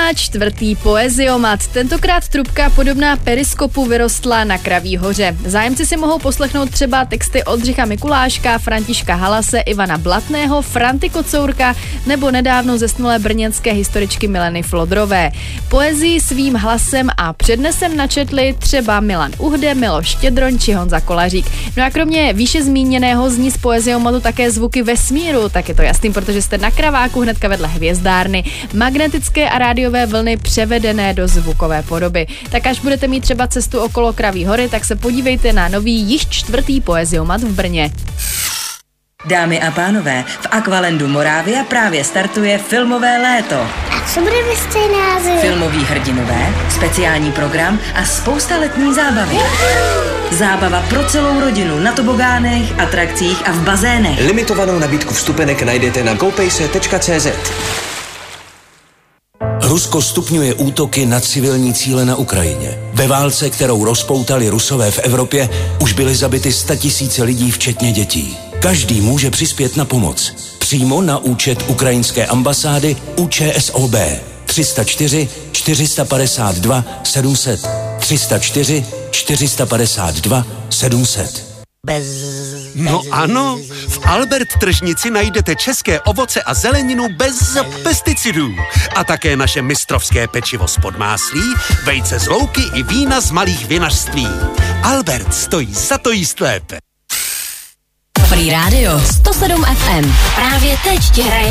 4. Poeziomat. Tentokrát trubka podobná periskopu vyrostla na Kraví hoře. Zájemci si mohou poslechnout třeba texty Oldřicha Mikuláška, Františka Halase, Ivana Blatného, Franty Kocourka nebo nedávno zesnulé brněnské historičky Mileny Flodrové. Poezii svým hlasem a přednesem načetli třeba Milan Uhde, Miloš Štědroň či Honza Kolařík. No a kromě výše zmíněného zní z Poeziomatu také zvuky vesmíru, tak je to jasný, protože jste na Kraváku hnedka vedle hvězdárny. Magnetické a rádiové vlny převedené do zvukové podoby. Tak až budete mít třeba cestu okolo Kraví hory, tak se podívejte na nový již 4. Poeziomat v Brně. Dámy a pánové, v Aqualandu Moravia právě startuje filmové léto. A co bude ve scénáři? Filmoví hrdinové, speciální program a spousta letní zábavy. Zábava pro celou rodinu na tobogánech, atrakcích a v bazénech. Limitovanou nabídku vstupenek najdete na koupejse.cz. Rusko stupňuje útoky na civilní cíle na Ukrajině. Ve válce, kterou rozpoutali Rusové v Evropě, už byly zabity 100 000 lidí, včetně dětí. Každý může přispět na pomoc. Přímo na účet ukrajinské ambasády ÚČSOB 304 452 700 304 452 700. No ano, v Albert tržnici najdete české ovoce a zeleninu bez pesticidů. A také naše mistrovské pečivo z Podmáslí, vejce z louky i vína z malých vinařství. Albert stojí za to jíst lépe. Free Radio 107 FM. Právě teď ti hraje